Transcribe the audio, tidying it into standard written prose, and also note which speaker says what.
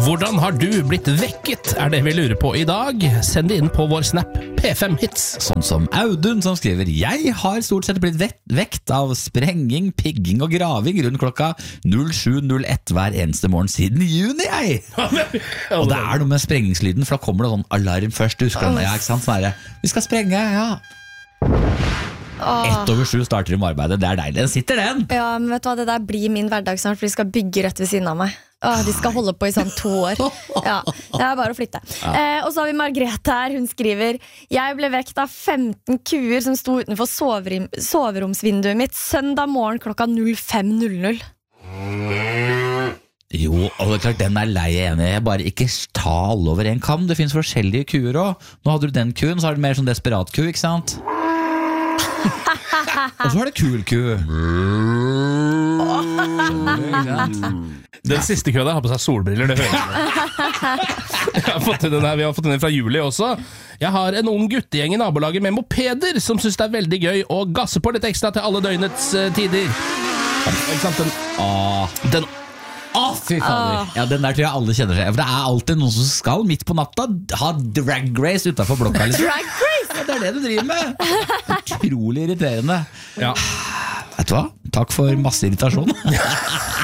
Speaker 1: Hvordan har du blitt vekket, det vi lurer på i dag. Send det inn på vår Snap P5hits.
Speaker 2: Sånn som Audun som skriver: Jeg har stort sett blitt vekt av sprenging, pigging og graving rundt klokka 07.01 hver eneste morgen siden juni, jeg. Og det noe med sprengingslyden, for da kommer det sånn alarm først. Husker du? Ja, ikke sant? Sånn vi skal sprenge, ja. 7:01 starter de med arbeidet. Det deilig, den sitter den.
Speaker 3: Ja, men vet du hva, det der blir min hverdag snart, for de skal bygge rett ved siden av meg. De skal holde på i sånn 2 år. Ja, det bare å flytte. Og så har vi Margrethe her, hun skriver: Jeg ble vekt av 15 kuer som sto utenfor soveromsvinduet mitt søndag morgen klokka 05.00.
Speaker 2: Jo, og det klart, den lei jeg enig. Bare ikke ta alle over en kam. Det finnes forskjellige kuer også. Nå hadde du den kuen, så har du mer sånn desperat ku, ikke sant? Og så har det kul ku.
Speaker 1: Den siste køen har på seg solbriller, det hører jeg. Vi har fått den fra Julie også. Jeg har en ung guttegjeng i nabolaget med mopeder som synes det veldig gøy å gasse på litt ekstra til alle døgnets tider. Ikke sant?
Speaker 2: Fy fader. Ja, den der tror jeg alle kjenner seg. For det alltid noen som skal midt på natta ha drag race utenfor blokka.
Speaker 3: Drag race?
Speaker 2: Ja, det det du driver med. Utrolig irriterende.
Speaker 1: Ja.
Speaker 2: Vet du hva? Takk for masse irritasjon.